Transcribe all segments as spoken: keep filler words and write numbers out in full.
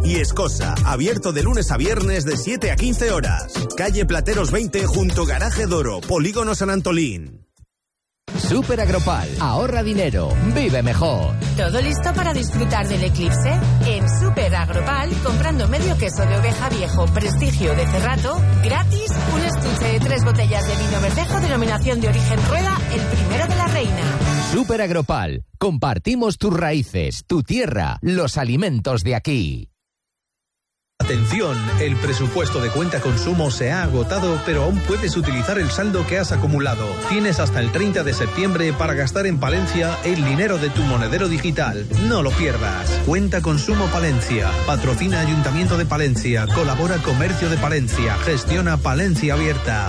y Escosa, abierto de lunes a viernes de siete a quince horas. Calle Plateros veinte junto Garaje Doro, Polígono San Antolín. Super Agropal, ahorra dinero, vive mejor. ¿Todo listo para disfrutar del eclipse? En Super Agropal, comprando medio queso de oveja viejo Prestigio de Cerrato, gratis un estuche de tres botellas de vino verdejo denominación de origen Rueda, el primero de la reina. Super Agropal, compartimos tus raíces, tu tierra, los alimentos de aquí. Atención, el presupuesto de cuenta consumo se ha agotado, pero aún puedes utilizar el saldo que has acumulado. Tienes hasta el treinta de septiembre para gastar en Palencia el dinero de tu monedero digital. No lo pierdas. Cuenta consumo Palencia. Patrocina Ayuntamiento de Palencia. Colabora Comercio de Palencia. Gestiona Palencia Abierta.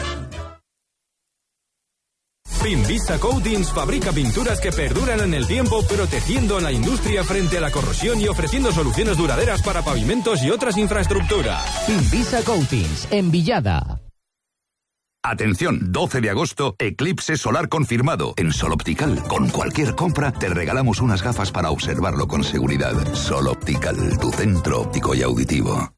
Finvisa Coatings fabrica pinturas que perduran en el tiempo, protegiendo a la industria frente a la corrosión y ofreciendo soluciones duraderas para pavimentos y otras infraestructuras. Finvisa Coatings, en Villada. Atención, doce de agosto, eclipse solar confirmado. En Sol Optical, con cualquier compra, te regalamos unas gafas para observarlo con seguridad. Sol Optical, tu centro óptico y auditivo.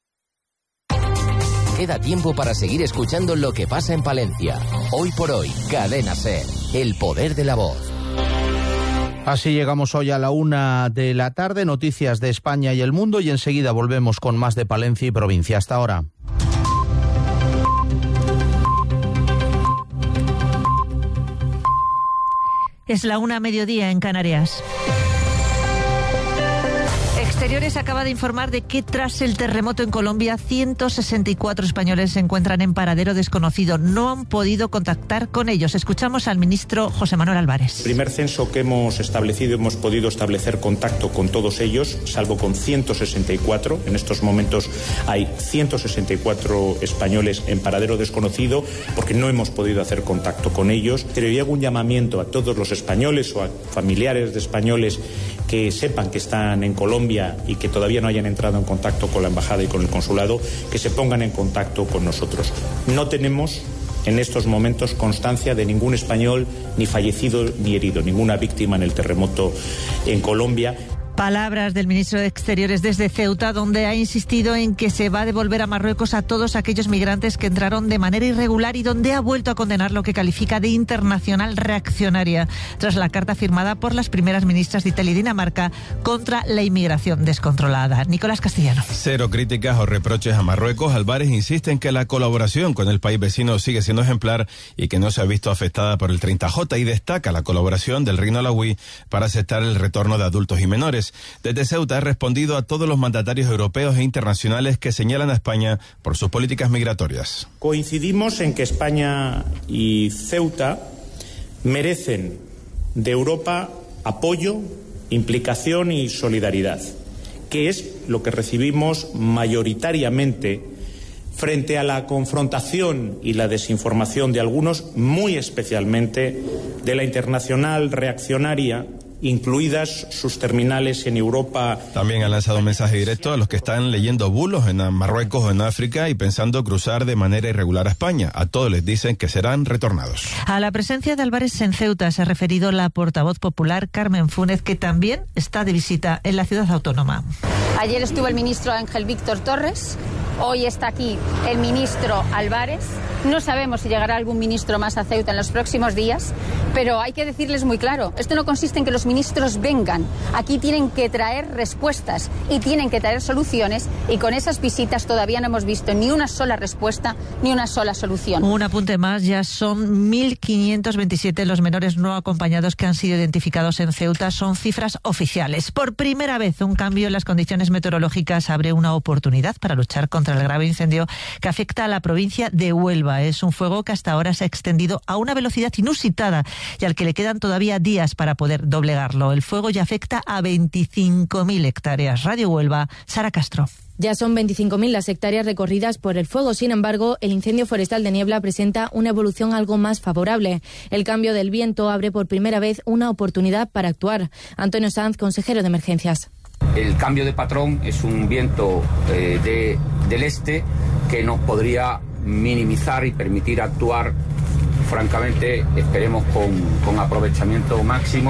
Queda tiempo para seguir escuchando lo que pasa en Palencia. Hoy por hoy, Cadena SER, el poder de la voz. Así llegamos hoy a la una de la tarde, noticias de España y el mundo, y enseguida volvemos con más de Palencia y provincia. Hasta ahora. Es la una mediodía en Canarias. Exteriores acaba de informar de que tras el terremoto en Colombia, ciento sesenta y cuatro españoles se encuentran en paradero desconocido. No han podido contactar con ellos. Escuchamos al ministro José Manuel Álvarez. El primer censo que hemos establecido, hemos podido establecer contacto con todos ellos, salvo con ciento sesenta y cuatro. En estos momentos hay ciento sesenta y cuatro españoles en paradero desconocido porque no hemos podido hacer contacto con ellos. Pero yo hago un llamamiento a todos los españoles o a familiares de españoles que sepan que están en Colombia y que todavía no hayan entrado en contacto con la embajada y con el consulado, que se pongan en contacto con nosotros. No tenemos en estos momentos constancia de ningún español ni fallecido ni herido, ninguna víctima en el terremoto en Colombia. Palabras del ministro de Exteriores desde Ceuta, donde ha insistido en que se va a devolver a Marruecos a todos aquellos migrantes que entraron de manera irregular, y donde ha vuelto a condenar lo que califica de internacional reaccionaria tras la carta firmada por las primeras ministras de Italia y Dinamarca contra la inmigración descontrolada. Nicolás Castellano. Cero críticas o reproches a Marruecos. Álvarez insiste en que la colaboración con el país vecino sigue siendo ejemplar y que no se ha visto afectada por el treinta J, y destaca la colaboración del Reino Alauí para aceptar el retorno de adultos y menores. Desde Ceuta ha respondido a todos los mandatarios europeos e internacionales que señalan a España por sus políticas migratorias. Coincidimos en que España y Ceuta merecen de Europa apoyo, implicación y solidaridad, que es lo que recibimos mayoritariamente frente a la confrontación y la desinformación de algunos, muy especialmente de la internacional reaccionaria, incluidas sus terminales en Europa. También ha lanzado un mensaje directo a los que están leyendo bulos en Marruecos o en África y pensando cruzar de manera irregular a España. A todos les dicen que serán retornados. A la presencia de Álvarez en Ceuta se ha referido la portavoz popular Carmen Fúnez, que también está de visita en la ciudad autónoma. Ayer estuvo el ministro Ángel Víctor Torres, hoy está aquí el ministro Álvarez. No sabemos si llegará algún ministro más a Ceuta en los próximos días, pero hay que decirles muy claro, esto no consiste en que los ministros vengan, aquí tienen que traer respuestas y tienen que traer soluciones, y con esas visitas todavía no hemos visto ni una sola respuesta ni una sola solución. Un apunte más, ya son mil quinientos veintisiete los menores no acompañados que han sido identificados en Ceuta, son cifras oficiales. Por primera vez, un cambio en las condiciones meteorológicas abre una oportunidad para luchar contra el grave incendio que afecta a la provincia de Huelva. Es un fuego que hasta ahora se ha extendido a una velocidad inusitada y al que le quedan todavía días para poder doblegarlo. El fuego ya afecta a veinticinco mil hectáreas. Radio Huelva, Sara Castro. Ya son veinticinco mil las hectáreas recorridas por el fuego. Sin embargo, el incendio forestal de Niebla presenta una evolución algo más favorable. El cambio del viento abre por primera vez una oportunidad para actuar. Antonio Sanz, consejero de Emergencias. El cambio de patrón es un viento eh, de, del este que nos podría minimizar y permitir actuar, francamente, esperemos con, con aprovechamiento máximo.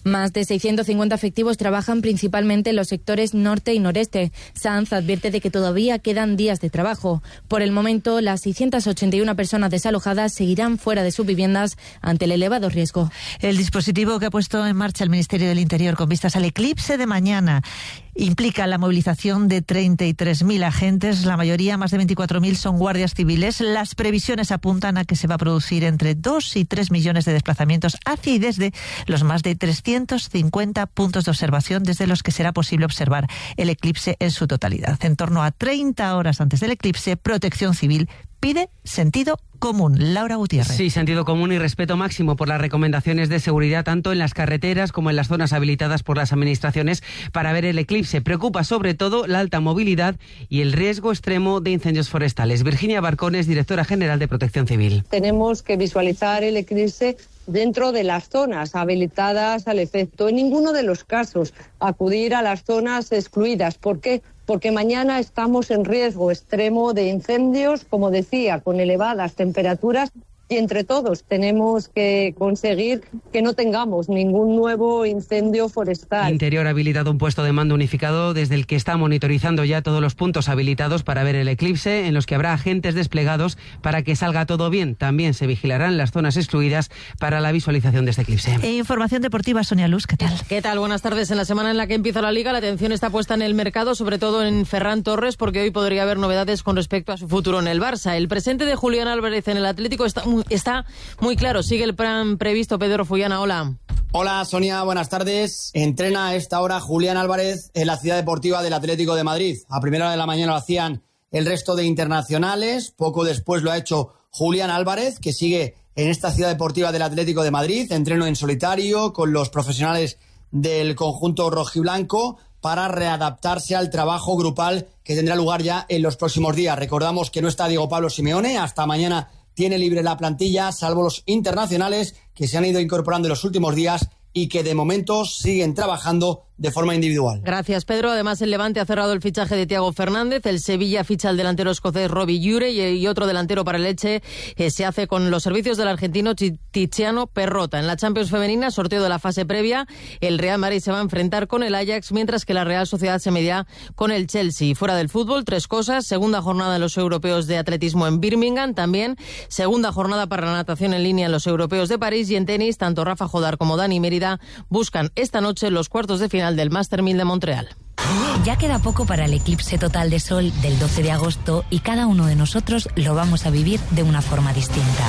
Más de seiscientos cincuenta efectivos trabajan principalmente en los sectores norte y noreste. Sanz advierte de que todavía quedan días de trabajo. Por el momento, las seiscientas ochenta y una personas desalojadas seguirán fuera de sus viviendas ante el elevado riesgo. El dispositivo que ha puesto en marcha el Ministerio del Interior con vistas al eclipse de mañana implica la movilización de treinta y tres mil agentes, la mayoría, más de veinticuatro mil, son guardias civiles. Las previsiones apuntan a que se va a producir entre dos y tres millones de desplazamientos hacia y desde los más de trescientos cincuenta puntos de observación desde los que será posible observar el eclipse en su totalidad. En torno a treinta horas antes del eclipse, Protección Civil pide sentido común. Laura Gutiérrez. Sí, sentido común y respeto máximo por las recomendaciones de seguridad tanto en las carreteras como en las zonas habilitadas por las administraciones para ver el eclipse. Preocupa sobre todo la alta movilidad y el riesgo extremo de incendios forestales. Virginia Barcones, directora general de Protección Civil. Tenemos que visualizar el eclipse dentro de las zonas habilitadas al efecto. En ninguno de los casos acudir a las zonas excluidas. ¿Por qué? Porque mañana estamos en riesgo extremo de incendios, como decía, con elevadas temperaturas. Y entre todos tenemos que conseguir que no tengamos ningún nuevo incendio forestal. Interior ha habilitado un puesto de mando unificado desde el que está monitorizando ya todos los puntos habilitados para ver el eclipse, en los que habrá agentes desplegados para que salga todo bien. También se vigilarán las zonas excluidas para la visualización de este eclipse. E información deportiva, Sonia Luz, ¿qué tal? ¿Qué tal? Buenas tardes. En la semana en la que empieza la Liga, la atención está puesta en el mercado, sobre todo en Ferran Torres, porque hoy podría haber novedades con respecto a su futuro en el Barça. El presente de Julián Álvarez en el Atlético está Está muy claro, sigue el plan previsto. Pedro Fullana, hola. Hola Sonia, buenas tardes. Entrena a esta hora Julián Álvarez en la ciudad deportiva del Atlético de Madrid. A primera hora de la mañana lo hacían el resto de internacionales. Poco después lo ha hecho Julián Álvarez, que sigue en esta ciudad deportiva del Atlético de Madrid. Entreno en solitario con los profesionales del conjunto rojiblanco para readaptarse al trabajo grupal que tendrá lugar ya en los próximos días. Recordamos que no está Diego Pablo Simeone. Hasta mañana tiene libre la plantilla, salvo los internacionales que se han ido incorporando en los últimos días y que de momento siguen trabajando de forma individual. Gracias, Pedro. Además, el Levante ha cerrado el fichaje de Thiago Fernández. El Sevilla ficha al delantero escocés Robbie Ure y otro delantero para el Elche eh, se hace con los servicios del argentino Tiziano Perrota. En la Champions femenina, sorteo de la fase previa, el Real Madrid se va a enfrentar con el Ajax, mientras que la Real Sociedad se medirá con el Chelsea. Fuera del fútbol, tres cosas. Segunda jornada en los europeos de atletismo en Birmingham. También segunda jornada para la natación en línea en los europeos de París. Y en tenis, tanto Rafa Jodar como Dani Mérida buscan esta noche los cuartos de final del Master mil de Montreal. Ya queda poco para el eclipse total de sol del doce de agosto y cada uno de nosotros lo vamos a vivir de una forma distinta.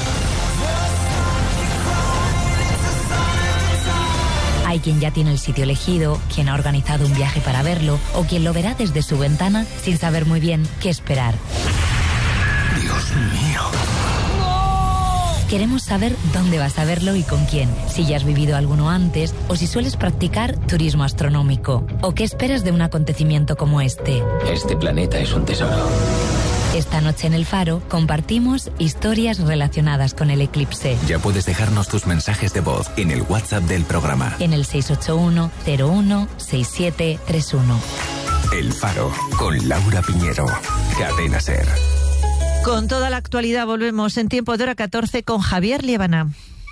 Hay quien ya tiene el sitio elegido, quien ha organizado un viaje para verlo o quien lo verá desde su ventana sin saber muy bien qué esperar. Dios mío. Queremos saber dónde vas a verlo y con quién, si ya has vivido alguno antes o si sueles practicar turismo astronómico o qué esperas de un acontecimiento como este. Este planeta es un tesoro. Esta noche en El Faro compartimos historias relacionadas con el eclipse. Ya puedes dejarnos tus mensajes de voz en el WhatsApp del programa. En el seis ocho uno, cero uno, seis siete tres uno. El Faro, con Laura Piñero. Cadena SER. Con toda la actualidad volvemos en tiempo de hora catorce con Javier Liebana.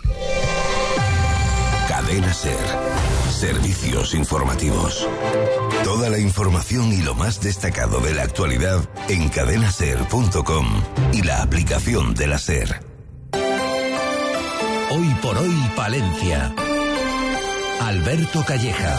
Cadena SER. Servicios informativos. Toda la información y lo más destacado de la actualidad en cadena ser punto com y la aplicación de la SER. Hoy por hoy, Palencia. Alberto Calleja.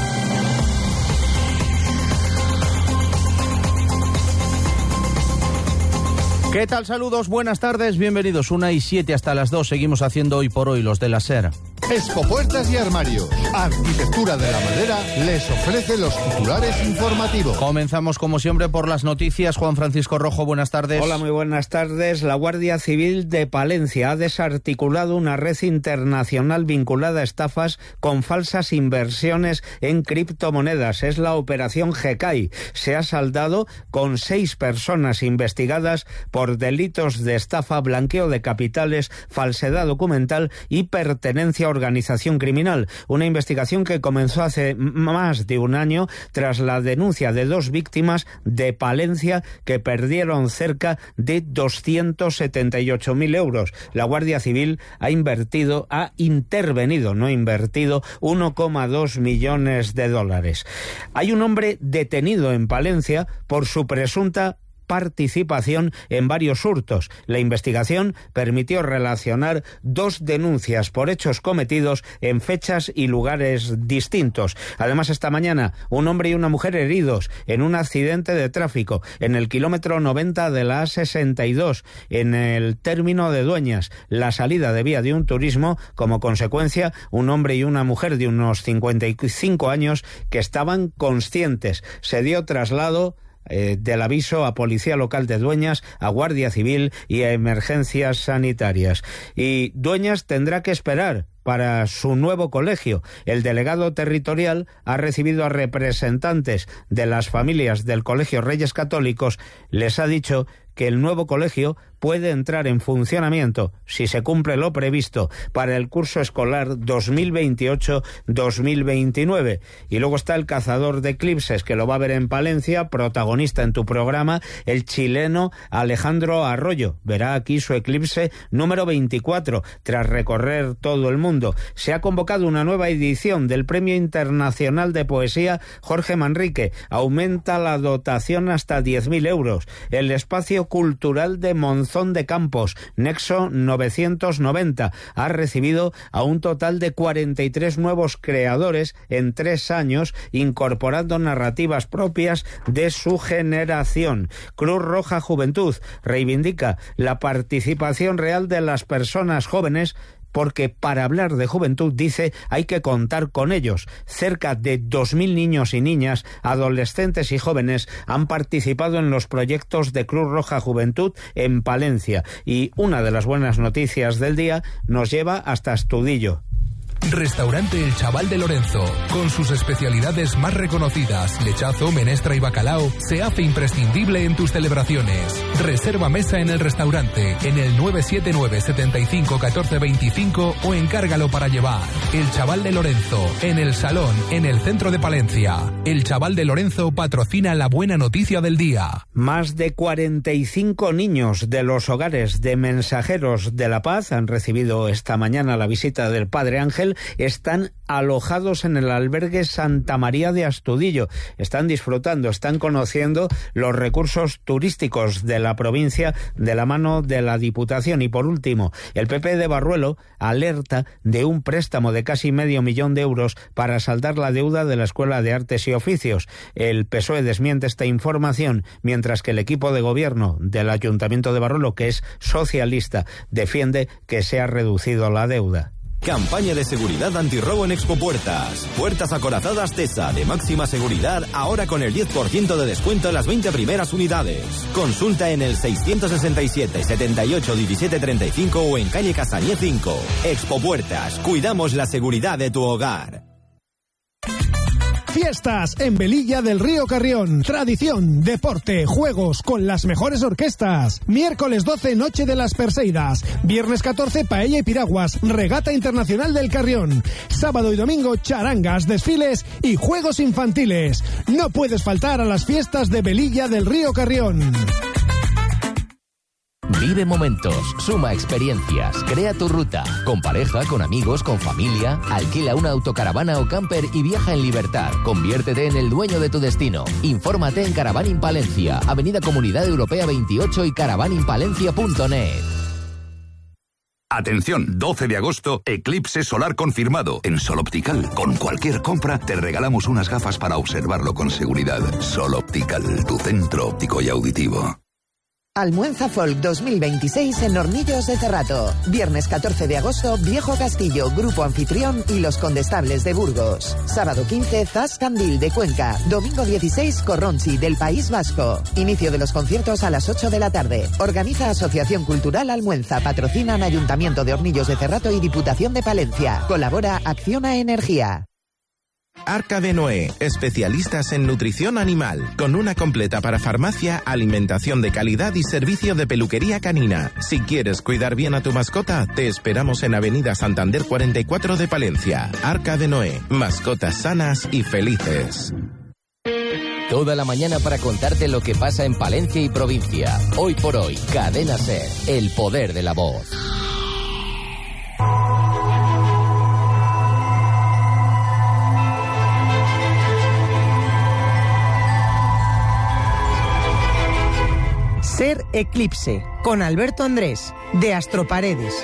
¿Qué tal? Saludos, buenas tardes, bienvenidos. Una y siete hasta las dos. Seguimos haciendo hoy por hoy los de la SER. Expo Puertas y Armarios. Arquitectura de la Madera les ofrece los titulares informativos. Comenzamos como siempre por las noticias. Juan Francisco Rojo, buenas tardes. Hola, muy buenas tardes. La Guardia Civil de Palencia ha desarticulado una red internacional vinculada a estafas con falsas inversiones en criptomonedas. Es la operación G K I. Se ha saldado con seis personas investigadas por delitos de estafa, blanqueo de capitales, falsedad documental y pertenencia organización criminal. Una investigación que comenzó hace más de un año tras la denuncia de dos víctimas de Palencia que perdieron cerca de doscientos setenta y ocho mil euros. La Guardia Civil ha invertido, ha intervenido, no invertido, uno coma dos millones de dólares. Hay un hombre detenido en Palencia por su presunta participación en varios hurtos. La investigación permitió relacionar dos denuncias por hechos cometidos en fechas y lugares distintos. Además, esta mañana, un hombre y una mujer heridos en un accidente de tráfico en el kilómetro noventa de la A sesenta y dos, en el término de Dueñas. La salida debía de un turismo. Como consecuencia, un hombre y una mujer de unos cincuenta y cinco años que estaban conscientes. Se dio traslado Eh, del aviso a Policía Local de Dueñas, a Guardia Civil y a Emergencias Sanitarias. Y Dueñas tendrá que esperar para su nuevo colegio. El delegado territorial ha recibido a representantes de las familias del Colegio Reyes Católicos. Les ha dicho que el nuevo colegio puede entrar en funcionamiento, si se cumple lo previsto, para el curso escolar dos mil veintiocho dos mil veintinueve. Y luego está el cazador de eclipses, que lo va a ver en Palencia, protagonista en tu programa, el chileno Alejandro Arroyo. Verá aquí su eclipse número veinticuatro, tras recorrer todo el mundo. Se ha convocado una nueva edición del Premio Internacional de Poesía Jorge Manrique. Aumenta la dotación hasta diez mil euros. El espacio cultural de Monzón de Campos, Nexo novecientos noventa, ha recibido a un total de cuarenta y tres nuevos creadores en tres años, incorporando narrativas propias de su generación. Cruz Roja Juventud reivindica la participación real de las personas jóvenes, porque para hablar de juventud, dice, hay que contar con ellos. Cerca de dos mil niños y niñas, adolescentes y jóvenes han participado en los proyectos de Cruz Roja Juventud en Palencia. Y una de las buenas noticias del día nos lleva hasta Astudillo. Restaurante El Chaval de Lorenzo, con sus especialidades más reconocidas, lechazo, menestra y bacalao, se hace imprescindible en tus celebraciones. Reserva mesa en el restaurante en el nueve siete nueve, setenta y cinco, catorce veinticinco o encárgalo para llevar. El Chaval de Lorenzo, en el Salón, en el centro de Palencia. El Chaval de Lorenzo patrocina la buena noticia del día. Más de cuarenta y cinco niños de los hogares de Mensajeros de la Paz han recibido esta mañana la visita del Padre Ángel. Están alojados en el albergue Santa María de Astudillo. Están disfrutando, están conociendo los recursos turísticos de la provincia de la mano de la Diputación. Y por último, el P P de Barruelo alerta de un préstamo de casi medio millón de euros para saldar la deuda de la Escuela de Artes y Oficios. El P S O E desmiente esta información, mientras que el equipo de gobierno del Ayuntamiento de Barruelo, que es socialista, defiende que se ha reducido la deuda. Campaña de seguridad antirrobo en Expopuertas. Puertas acorazadas Tesa de máxima seguridad, ahora con el diez por ciento de descuento en las veinte primeras unidades. Consulta en el seiscientos sesenta y siete, setenta y ocho, diecisiete treinta y cinco o en calle Casañé cinco. Expopuertas, cuidamos la seguridad de tu hogar. Fiestas en Velilla del Río Carrión. Tradición, deporte, juegos con las mejores orquestas. Miércoles doce, Noche de las Perseidas. Viernes catorce, Paella y Piraguas, Regata Internacional del Carrión. Sábado y domingo, charangas, desfiles y juegos infantiles. No puedes faltar a las fiestas de Velilla del Río Carrión. Vive momentos, suma experiencias, crea tu ruta. Con pareja, con amigos, con familia. Alquila una autocaravana o camper y viaja en libertad. Conviértete en el dueño de tu destino. Infórmate en Caravaning Palencia, Avenida Comunidad Europea veintiocho y caravaning palencia punto net. Atención, doce de agosto, eclipse solar confirmado. En Sol Optical, con cualquier compra, te regalamos unas gafas para observarlo con seguridad. Sol Optical, tu centro óptico y auditivo. Almuenza Folk dos mil veintiséis en Hornillos de Cerrato. Viernes catorce de agosto, Viejo Castillo, Grupo Anfitrión y Los Condestables de Burgos. Sábado quince, Zas Candil de Cuenca. Domingo dieciséis, Corronchi del País Vasco. Inicio de los conciertos a las ocho de la tarde. Organiza Asociación Cultural Almuenza. Patrocinan Ayuntamiento de Hornillos de Cerrato y Diputación de Palencia. Colabora Acciona Energía. Arca de Noé, especialistas en nutrición animal, con una completa parafarmacia, alimentación de calidad y servicio de peluquería canina. Si quieres cuidar bien a tu mascota, te esperamos en Avenida Santander cuarenta y cuatro de Palencia. Arca de Noé, mascotas sanas y felices. Toda la mañana para contarte lo que pasa en Palencia y provincia. Hoy por hoy, Cadena SER, el poder de la voz. SER Eclipse, con Alberto Andrés, de Astroparedes.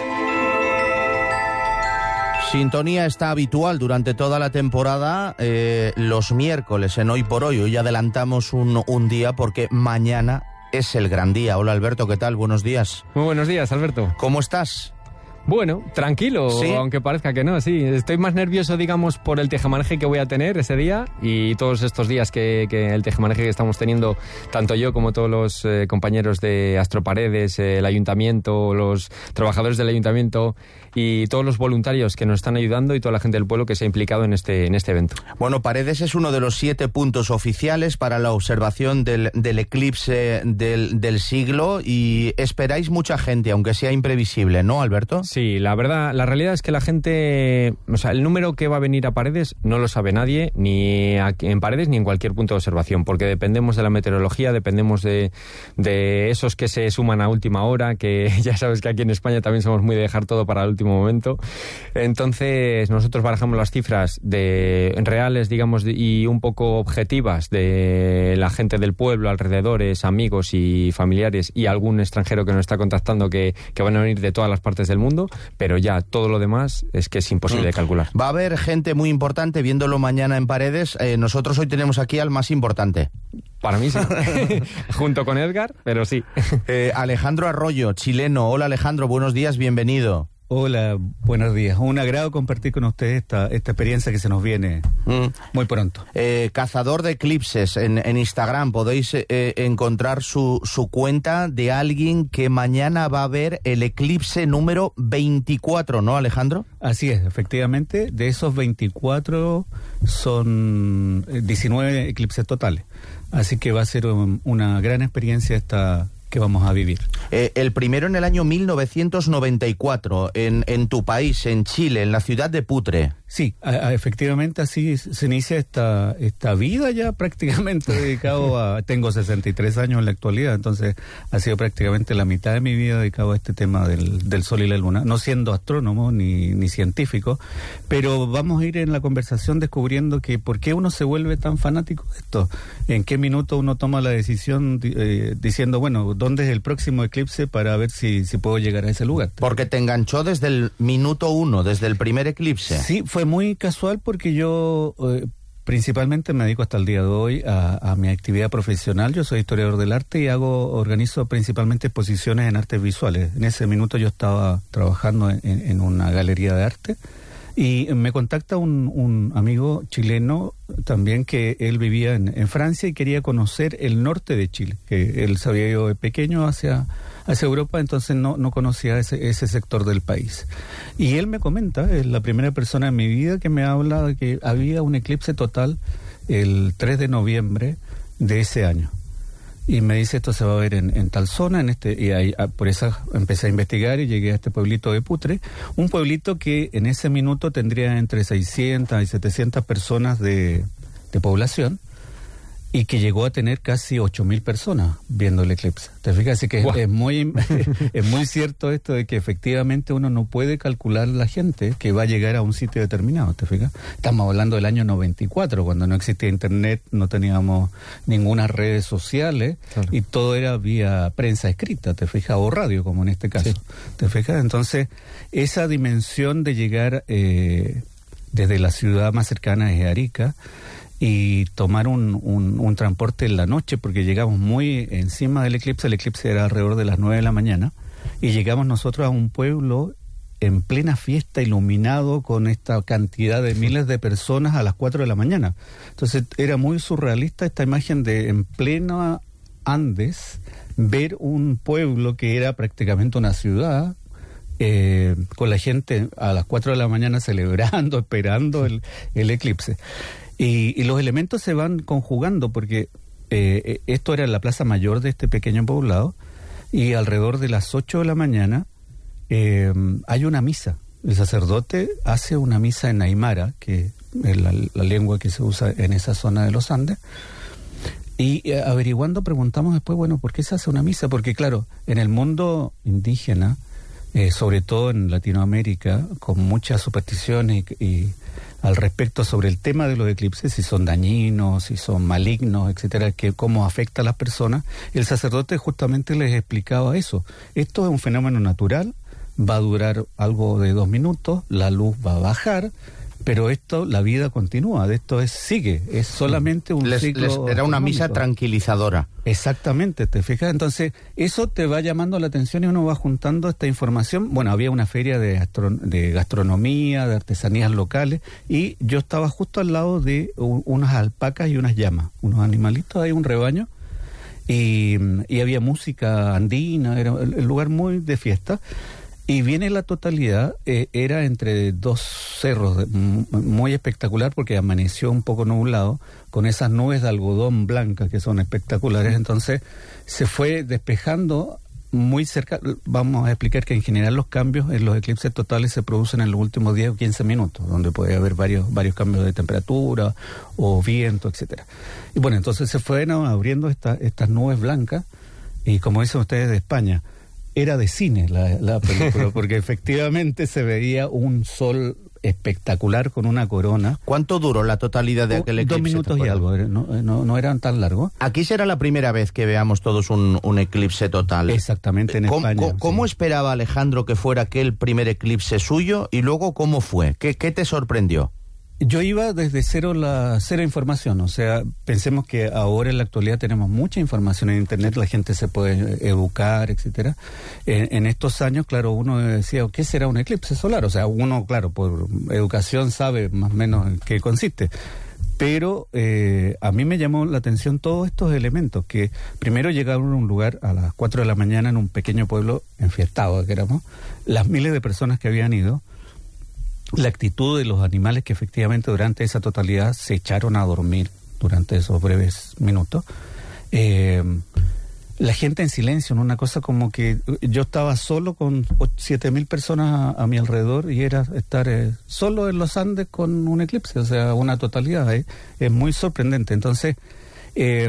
Sintonía está habitual durante toda la temporada, eh, los miércoles en Hoy por Hoy. Hoy adelantamos un, un día porque mañana es el gran día. Hola Alberto, ¿qué tal? Buenos días. Muy buenos días, Alberto. ¿Cómo estás? Bueno, tranquilo, ¿Sí? Aunque parezca que no, sí. Estoy más nervioso, digamos, por el tejemaneje que voy a tener ese día y todos estos días que, que el tejemaneje que estamos teniendo, tanto yo como todos los eh, compañeros de Astroparedes, eh, el ayuntamiento, los trabajadores del ayuntamiento y todos los voluntarios que nos están ayudando y toda la gente del pueblo que se ha implicado en este, en este evento. Bueno, Paredes es uno de los siete puntos oficiales para la observación del, del eclipse del, del siglo y esperáis mucha gente, aunque sea imprevisible, ¿no, Alberto? Sí, la verdad, la realidad es que la gente, o sea, el número que va a venir a Paredes no lo sabe nadie, ni aquí en Paredes ni en cualquier punto de observación, porque dependemos de la meteorología, dependemos de, de esos que se suman a última hora, que ya sabes que aquí en España también somos muy de dejar todo para el último momento. Entonces, nosotros barajamos las cifras de reales, digamos, y un poco objetivas de la gente del pueblo, alrededores, amigos y familiares, y algún extranjero que nos está contactando que, que van a venir de todas las partes del mundo, pero ya todo lo demás es que es imposible de calcular. Va a haber gente muy importante viéndolo mañana en Paredes. Eh, nosotros hoy tenemos aquí al más importante. Para mí sí, junto con Edgar, pero sí. Eh, Alejandro Arroyo, chileno. Hola Alejandro, buenos días, bienvenido. Hola, buenos días. Un agrado compartir con ustedes esta, esta experiencia que se nos viene mm. muy pronto. Eh, cazador de eclipses, en, en Instagram podéis eh, encontrar su, su cuenta de alguien que mañana va a ver el eclipse número veinticuatro, ¿no, Alejandro? Así es, efectivamente. De esos veinticuatro son diecinueve eclipses totales. Así que va a ser un, una gran experiencia esta que vamos a vivir. Eh, el primero en el año mil novecientos noventa y cuatro, en, en tu país, en Chile, en la ciudad de Putre. Sí, a, a, efectivamente así se inicia esta, esta vida ya prácticamente dedicado a... Tengo sesenta y tres años en la actualidad, entonces ha sido prácticamente la mitad de mi vida dedicado a este tema del, del Sol y la Luna, no siendo astrónomo ni, ni científico, pero vamos a ir en la conversación descubriendo que por qué uno se vuelve tan fanático de esto, en qué minuto uno toma la decisión eh, diciendo, bueno, ¿dónde es el próximo eclipse para ver si, si puedo llegar a ese lugar? Porque te enganchó desde el minuto uno, desde el primer eclipse. Sí, fue muy casual porque yo eh, principalmente me dedico hasta el día de hoy a, a mi actividad profesional. Yo soy historiador del arte y hago organizo principalmente exposiciones en artes visuales. En ese minuto yo estaba trabajando en, en una galería de arte y me contacta un, un amigo chileno también que él vivía en, en Francia y quería conocer el norte de Chile, que él se había ido de pequeño hacia, hacia Europa, entonces no, no conocía ese, ese sector del país. Y él me comenta, es la primera persona en mi vida que me habla de que había un eclipse total el tres de noviembre de ese año. Y me dice, esto se va a ver en, en tal zona, en este y ahí, por eso empecé a investigar y llegué a este pueblito de Putre, un pueblito que en ese minuto tendría entre seiscientas y setecientas personas de, de población y que llegó a tener casi ocho mil personas viendo el eclipse. ¿Te fijas? Así que wow. es, es muy es muy cierto esto de que efectivamente uno no puede calcular la gente que va a llegar a un sitio determinado. ¿Te fijas? Estamos hablando del año noventa y cuatro, cuando no existía internet, no teníamos ninguna redes sociales, claro. Y todo era vía prensa escrita, ¿te fijas? O radio, como en este caso. Sí. ¿Te fijas? Entonces, esa dimensión de llegar eh, desde la ciudad más cercana es Arica, y tomar un, un, un transporte en la noche, porque llegamos muy encima del eclipse. El eclipse era alrededor de las nueve de la mañana, y llegamos nosotros a un pueblo en plena fiesta, iluminado con esta cantidad de miles de personas a las cuatro de la mañana. Entonces era muy surrealista esta imagen de en pleno Andes ver un pueblo que era prácticamente una ciudad eh, con la gente a las cuatro de la mañana celebrando, esperando el, el eclipse. Y, y los elementos se van conjugando porque eh, esto era la plaza mayor de este pequeño poblado y alrededor de las ocho de la mañana eh, hay una misa. El sacerdote hace una misa en aymara, que es la, la lengua que se usa en esa zona de los Andes. Y eh, averiguando preguntamos después, bueno, ¿por qué se hace una misa? Porque claro, en el mundo indígena, eh, sobre todo en Latinoamérica, con muchas supersticiones y, y al respecto sobre el tema de los eclipses, si son dañinos, si son malignos, etcétera, que cómo afecta a las personas, el sacerdote justamente les explicaba eso. Esto es un fenómeno natural, va a durar algo de dos minutos, la luz va a bajar, pero esto, la vida continúa, de esto es sigue, es solamente un les, ciclo. Les era una astronómico. Misa tranquilizadora. Exactamente, ¿te fijas? Entonces, eso te va llamando la atención y uno va juntando esta información. Bueno, había una feria de, astro, de gastronomía, de artesanías locales, y yo estaba justo al lado de un, unas alpacas y unas llamas, unos animalitos, hay un rebaño, y, y había música andina, era el lugar muy de fiesta. Y viene la totalidad, eh, era entre dos cerros, muy espectacular porque amaneció un poco nublado, con esas nubes de algodón blanca que son espectaculares, entonces se fue despejando muy cerca. Vamos a explicar que en general los cambios en los eclipses totales se producen en los últimos diez o quince minutos, donde puede haber varios, varios cambios de temperatura o viento, etcétera. Y bueno, entonces se fueron abriendo esta, estas nubes blancas, y como dicen ustedes de España, era de cine la, la película, porque efectivamente se veía un sol espectacular con una corona. ¿Cuánto duró la totalidad de aquel eclipse? Dos minutos y algo, no, no, no eran tan largos. Aquí será la primera vez que veamos todos un, un eclipse total. Exactamente, en ¿Cómo, España. ¿Cómo, cómo sí. esperaba Alejandro que fuera aquel primer eclipse suyo y luego cómo fue? ¿Qué, qué te sorprendió? Yo iba desde cero la cero información, o sea, pensemos que ahora en la actualidad tenemos mucha información en internet, la gente se puede educar, etcétera. En, en estos años, claro, uno decía, ¿qué será un eclipse solar? O sea, uno, claro, por educación sabe más o menos en qué consiste. Pero eh, a mí me llamó la atención todos estos elementos, que primero llegaron a un lugar a las cuatro de la mañana en un pequeño pueblo enfiestado que éramos, las miles de personas que habían ido, la actitud de los animales que efectivamente durante esa totalidad se echaron a dormir durante esos breves minutos. Eh, la gente en silencio, en una cosa como que yo estaba solo con siete mil personas a, a mi alrededor y era estar eh, solo en los Andes con un eclipse, o sea, una totalidad. Eh, es muy sorprendente. Entonces, eh,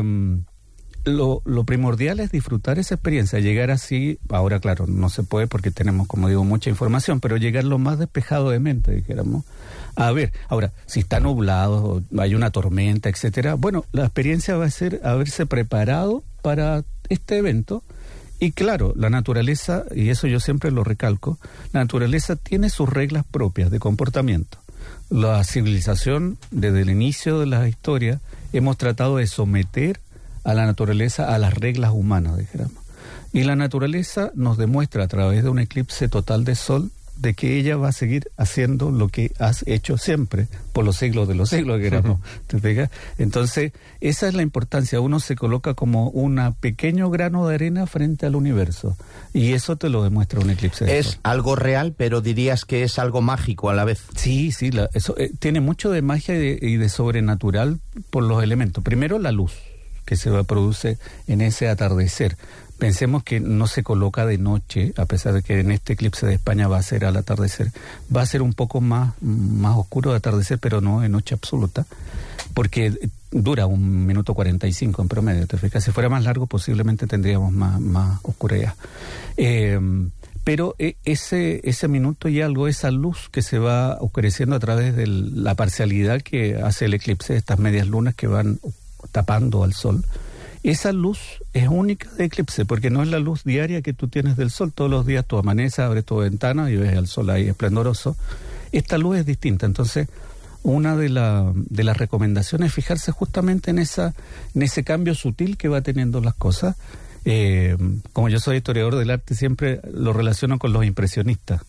Lo, lo primordial es disfrutar esa experiencia, llegar así, ahora claro, no se puede porque tenemos, como digo, mucha información, pero llegar lo más despejado de mente, dijéramos. A ver, ahora, si está nublado, hay una tormenta, etcétera, bueno, la experiencia va a ser haberse preparado para este evento. Y claro, la naturaleza, y eso yo siempre lo recalco, la naturaleza tiene sus reglas propias de comportamiento. La civilización, desde el inicio de la historia, hemos tratado de someter a la naturaleza a las reglas humanas, dijéramos. Y la naturaleza nos demuestra a través de un eclipse total de sol de que ella va a seguir haciendo lo que has hecho siempre, por los siglos de los siglos, dijéramos. ¿Te fijas? Entonces, esa es la importancia. Uno se coloca como un pequeño grano de arena frente al universo. Y eso te lo demuestra un eclipse de Es sol. algo real, pero dirías que es algo mágico a la vez. Sí, sí, la, eso eh, tiene mucho de magia y de, y de sobrenatural por los elementos. Primero, la luz que se va a producir en ese atardecer. Pensemos que no se coloca de noche, a pesar de que en este eclipse de España va a ser al atardecer. Va a ser un poco más, más oscuro de atardecer, pero no de noche absoluta, porque dura un minuto cuarenta y cinco en promedio. ¿Te fijas? Si fuera más largo, posiblemente tendríamos más, más oscuridad. Eh, pero ese, ese minuto y algo, esa luz que se va oscureciendo a través de la parcialidad que hace el eclipse, estas medias lunas que van tapando al sol, esa luz es única de eclipse, porque no es la luz diaria que tú tienes del sol. Todos los días tú amaneces, abres tu ventana y ves al sol ahí esplendoroso. Esta luz es distinta. Entonces, una de, la, de las recomendaciones es fijarse justamente en, esa, en ese cambio sutil que va teniendo las cosas. Eh, como yo soy historiador del arte, siempre lo relaciono con los impresionistas.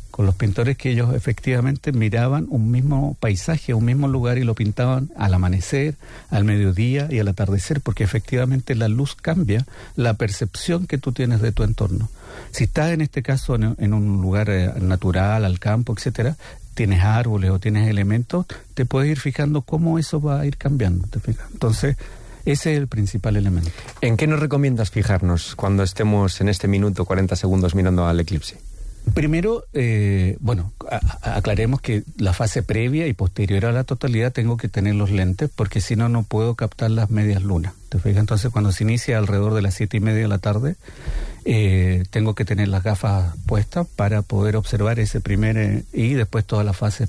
con los pintores que ellos efectivamente miraban un mismo paisaje, un mismo lugar y lo pintaban al amanecer, al mediodía y al atardecer, porque efectivamente la luz cambia la percepción que tú tienes de tu entorno. Si estás en este caso en, en un lugar eh, natural, al campo, etcétera, tienes árboles o tienes elementos, te puedes ir fijando cómo eso va a ir cambiando, ¿te fijas? Entonces, ese es el principal elemento. ¿En qué nos recomiendas fijarnos cuando estemos en este minuto, cuarenta segundos mirando al eclipse? Primero, eh, bueno, a, aclaremos que la fase previa y posterior a la totalidad tengo que tener los lentes, porque si no, no puedo captar las medias lunas. ¿Te fijas? Entonces, cuando se inicia alrededor de las siete y media de la tarde, eh, tengo que tener las gafas puestas para poder observar ese primer eh, y después todas las fases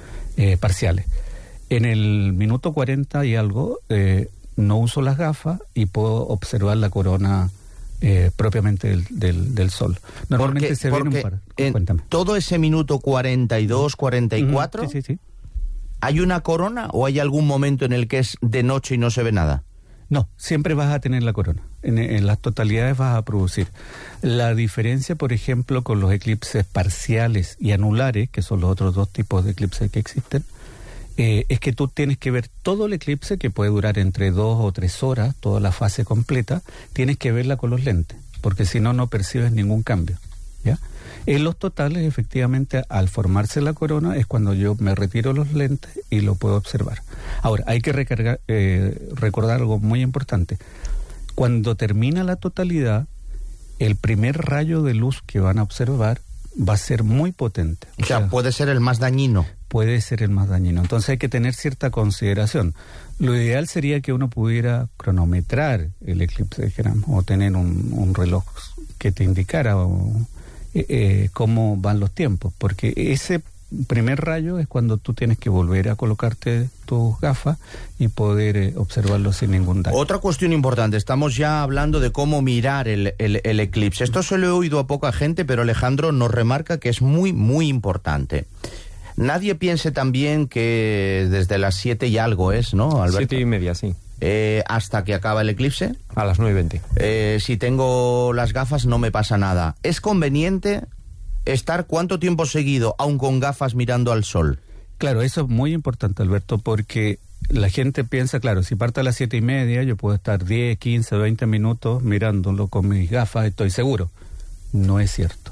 eh, parciales. En el minuto cuarenta y algo, eh, no uso las gafas y puedo observar la corona Eh, propiamente del, del, del sol. Normalmente porque, se ve porque un par. en Cuéntame. todo ese minuto cuarenta y dos, cuarenta y cuatro, uh-huh. sí, sí, sí. ¿hay una corona o hay algún momento en el que es de noche y no se ve nada? No, siempre vas a tener la corona. En, en las totalidades vas a producir. La diferencia, por ejemplo, con los eclipses parciales y anulares, que son los otros dos tipos de eclipses que existen, Eh, es que tú tienes que ver todo el eclipse, que puede durar entre dos o tres horas, toda la fase completa, tienes que verla con los lentes, porque si no, no percibes ningún cambio, ¿ya? En los totales, efectivamente, al formarse la corona, es cuando yo me retiro los lentes y lo puedo observar. Ahora, hay que recargar, eh, recordar algo muy importante. Cuando termina la totalidad, el primer rayo de luz que van a observar va a ser muy potente. O sea, puede ser el más dañino. Puede ser el más dañino. Entonces hay que tener cierta consideración. Lo ideal sería que uno pudiera cronometrar el eclipse, dijéramos, o tener un, un reloj que te indicara o, eh, eh, cómo van los tiempos, porque ese primer rayo es cuando tú tienes que volver a colocarte tus gafas y poder eh, observarlo sin ningún daño. Otra cuestión importante, estamos ya hablando de cómo mirar el, el, el eclipse. Esto se lo he oído a poca gente, pero Alejandro nos remarca que es muy, muy importante. Nadie piense también que desde las siete y algo es, ¿no, Alberto? Siete y media, sí. Eh, hasta que acaba el eclipse. A las nueve y veinte. Eh, si tengo las gafas no me pasa nada. ¿Es conveniente estar cuánto tiempo seguido, aun con gafas, mirando al sol? Claro, eso es muy importante, Alberto, porque la gente piensa, claro, si parte a las siete y media, yo puedo estar diez, quince, veinte minutos mirándolo con mis gafas, estoy seguro. No es cierto.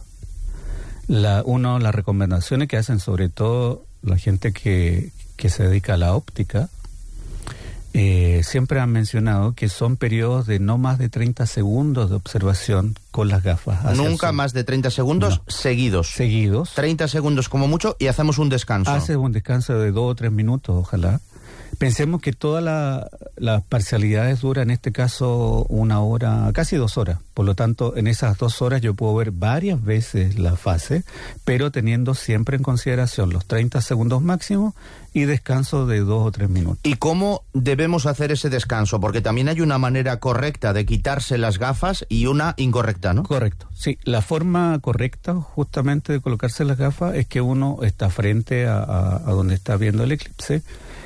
La, uno, las recomendaciones que hacen, sobre todo la gente que, que se dedica a la óptica, eh, siempre han mencionado que son periodos de no más de treinta segundos de observación con las gafas. Nunca más de treinta segundos no. seguidos. Seguidos. treinta segundos como mucho y hacemos un descanso. Haces un descanso de dos o tres minutos, ojalá. Pensemos que todas la, las parcialidades duran, en este caso, una hora, casi dos horas. Por lo tanto, en esas dos horas yo puedo ver varias veces la fase, pero teniendo siempre en consideración los treinta segundos máximos y descanso de dos o tres minutos. ¿Y cómo debemos hacer ese descanso? Porque también hay una manera correcta de quitarse las gafas y una incorrecta, ¿no? Correcto, sí. La forma correcta justamente de colocarse las gafas es que uno está frente a, a, a donde está viendo el eclipse,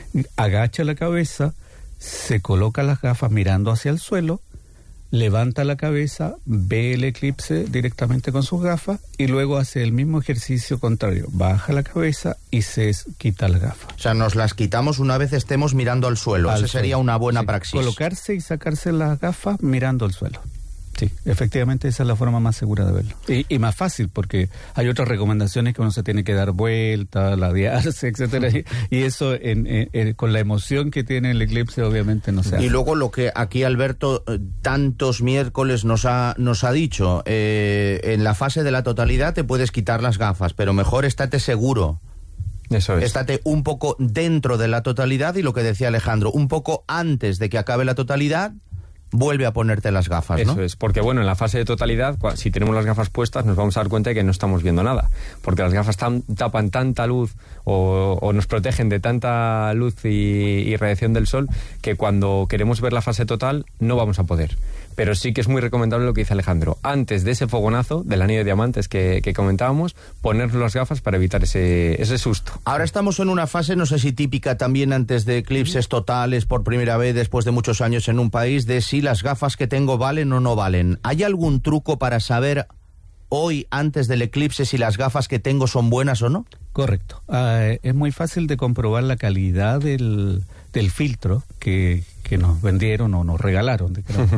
agacha la cabeza, se coloca las gafas mirando hacia el suelo, levanta la cabeza, ve el eclipse directamente con sus gafas y luego hace el mismo ejercicio contrario, baja la cabeza y se quita las gafas. O sea, nos las quitamos una vez estemos mirando al suelo. Esa sería una buena sí, praxis. Colocarse y sacarse las gafas mirando al suelo. Sí, efectivamente esa es la forma más segura de verlo. Y, y más fácil, porque hay otras recomendaciones que uno se tiene que dar vuelta, ladearse, etcétera. Y, y eso en, en, en, con la emoción que tiene el eclipse obviamente no se hace. Y luego lo que aquí Alberto tantos miércoles nos ha, nos ha dicho, eh, en la fase de la totalidad te puedes quitar las gafas, pero mejor estate seguro. Eso es. Estate un poco dentro de la totalidad y lo que decía Alejandro, un poco antes de que acabe la totalidad, vuelve a ponerte las gafas, ¿no? Eso es, porque bueno, en la fase de totalidad, si tenemos las gafas puestas, nos vamos a dar cuenta de que no estamos viendo nada, porque las gafas tan, tapan tanta luz o, o nos protegen de tanta luz y, y radiación del sol, que cuando queremos ver la fase total no vamos a poder. Pero sí que es muy recomendable lo que dice Alejandro. Antes de ese fogonazo del anillo de diamantes que, que comentábamos, poner las gafas para evitar ese, ese susto. Ahora estamos en una fase, no sé si típica también antes de eclipses totales, por primera vez después de muchos años en un país, de si las gafas que tengo valen o no valen. ¿Hay algún truco para saber hoy antes del eclipse si las gafas que tengo son buenas o no? Correcto. Uh, es muy fácil de comprobar la calidad del, del filtro que, que nos vendieron o nos regalaron.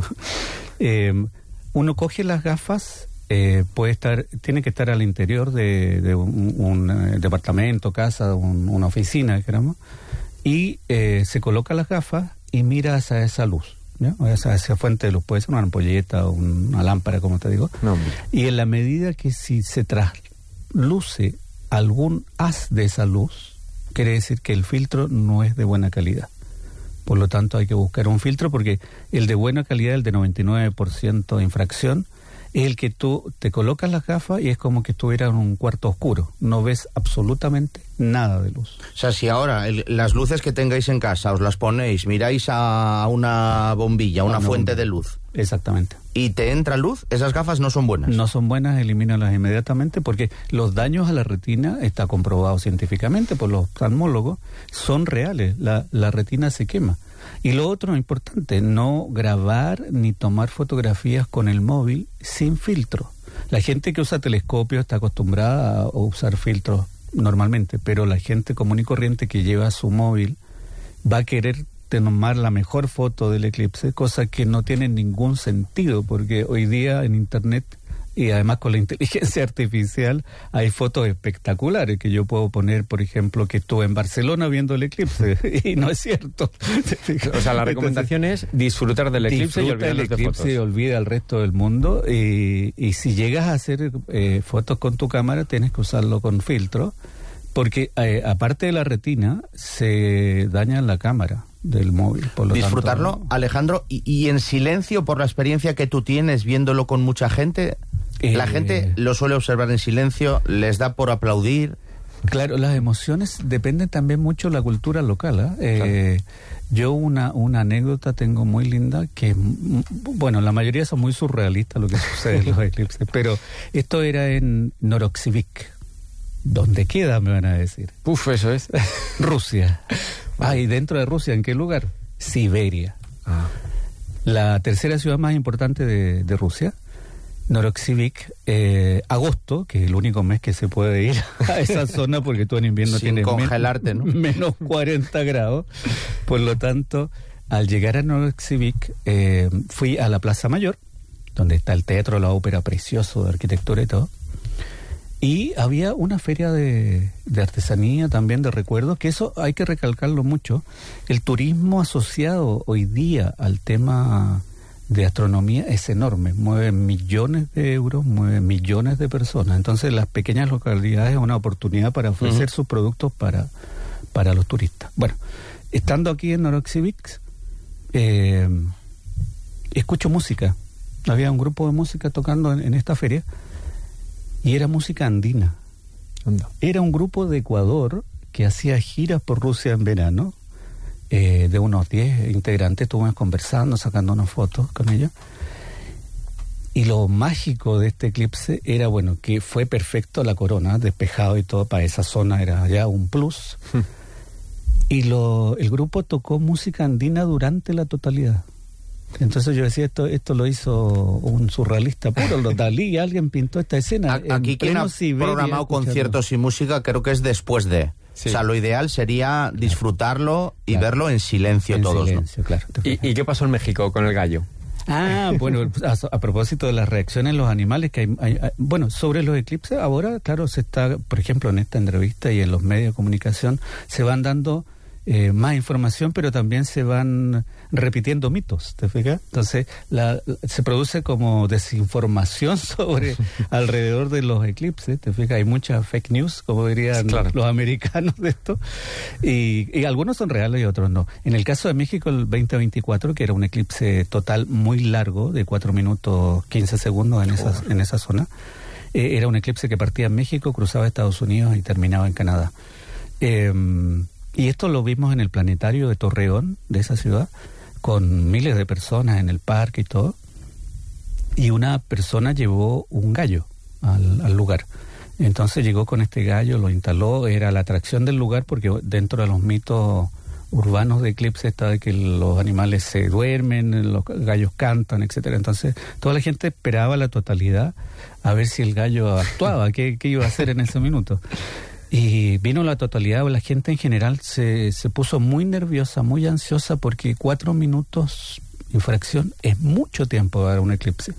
eh, uno coge las gafas, eh, puede estar, tiene que estar al interior de, de un, un uh, departamento, casa, un, una oficina, digamos, y eh, se coloca las gafas y mira hacia esa luz. ¿Ya? Esa, esa fuente de luz puede ser una ampolleta o una lámpara, como te digo. No, y en la medida que si se trasluce algún haz de esa luz, quiere decir que el filtro no es de buena calidad. Por lo tanto, hay que buscar un filtro porque el de buena calidad, el de noventa y nueve por ciento de infracción, es el que tú te colocas las gafas y es como que estuvieras en un cuarto oscuro. No ves absolutamente nada de luz. O sea, si ahora el, las luces que tengáis en casa os las ponéis, miráis a una bombilla, una, una fuente bombilla de luz. Exactamente. ¿Y te entra luz? Esas gafas no son buenas. No son buenas, elimínalas inmediatamente porque los daños a la retina, está comprobado científicamente por los oftalmólogos, son reales. La, la retina se quema. Y lo otro importante, no grabar ni tomar fotografías con el móvil sin filtro. La gente que usa telescopio está acostumbrada a usar filtros normalmente, pero la gente común y corriente que lleva su móvil va a querer tomar la mejor foto del eclipse, cosa que no tiene ningún sentido, porque hoy día en internet y además con la inteligencia artificial hay fotos espectaculares que yo puedo poner, por ejemplo, que estuve en Barcelona viendo el eclipse y no es cierto. O sea, la recomendación Entonces, es disfrutar del eclipse y olvidar el eclipse y olvida al resto del mundo y, y si llegas a hacer eh, fotos con tu cámara tienes que usarlo con filtro porque eh, aparte de la retina se daña la cámara del móvil. Por lo Disfrutarlo, tanto, Alejandro, y, y en silencio por la experiencia que tú tienes viéndolo con mucha gente. Eh, la gente lo suele observar en silencio, les da por aplaudir. Claro, las emociones dependen también mucho de la cultura local. ¿eh? Eh, claro. Yo una, una anécdota tengo muy linda que, bueno, la mayoría son muy surrealistas lo que sucede en los eclipses, pero esto era en Novosibirsk. ¿Dónde queda, me van a decir? Puf, eso es. Rusia. Ah, y dentro de Rusia, ¿en qué lugar? Siberia. Ah. La tercera ciudad más importante de, de Rusia. Novosibirsk, eh, agosto, que es el único mes que se puede ir a esa zona porque tú en invierno Sin tienes congelarte, men- ¿no? menos cuarenta grados. Por lo tanto, al llegar a Novosibirsk, eh, fui a la Plaza Mayor, donde está el teatro, la ópera precioso de arquitectura y todo. Y había una feria de, de artesanía, también de recuerdos, que eso hay que recalcarlo mucho. El turismo asociado hoy día al tema de astronomía es enorme, mueve millones de euros, mueve millones de personas. Entonces las pequeñas localidades es una oportunidad para ofrecer uh-huh. sus productos para, para los turistas. Bueno, estando aquí en Novosibirsk, eh, escucho música. Había un grupo de música tocando en, en esta feria y era música andina. Anda. Era un grupo de Ecuador que hacía giras por Rusia en verano. Eh, de unos diez integrantes, estuvimos conversando, sacándonos fotos con ellos. Y lo mágico de este eclipse era, bueno, que fue perfecto la corona, despejado y todo, para esa zona era ya un plus. Hmm. Y lo, el grupo tocó música andina durante la totalidad. Entonces yo decía, esto esto lo hizo un surrealista puro, lo Dalí, alguien pintó esta escena. A, aquí quien ha Siberia, programado escuchando conciertos y música creo que es después de... Sí. O sea, lo ideal sería disfrutarlo y claro. verlo en silencio en todos, silencio, ¿no? Claro. ¿Y, ¿Y qué pasó en México con el gallo? Ah, bueno, a, a propósito de las reacciones en los animales, que hay, hay, hay, bueno, sobre los eclipses, ahora, claro, se está, por ejemplo, en esta entrevista y en los medios de comunicación, se van dando eh, más información, pero también se van repitiendo mitos, ¿te fijas? Entonces, la, se produce como desinformación sobre alrededor de los eclipses, ¿te fijas? Hay muchas fake news, como dirían claro. los americanos de esto, y, y algunos son reales y otros no. En el caso de México, el veinte veinticuatro, que era un eclipse total muy largo, de cuatro minutos quince segundos en, esas, en esa zona, eh, era un eclipse que partía en México, cruzaba Estados Unidos y terminaba en Canadá. Eh, y esto lo vimos en el planetario de Torreón, de esa ciudad, con miles de personas en el parque y todo, y una persona llevó un gallo al, al lugar. Entonces llegó con este gallo, lo instaló, era la atracción del lugar porque dentro de los mitos urbanos de eclipse está de que los animales se duermen, los gallos cantan, etcétera. Entonces, toda la gente esperaba la totalidad a ver si el gallo actuaba, qué, qué iba a hacer en ese minuto. Y vino la totalidad, la gente en general se, se puso muy nerviosa, muy ansiosa, porque cuatro minutos y fracción es mucho tiempo para un eclipse.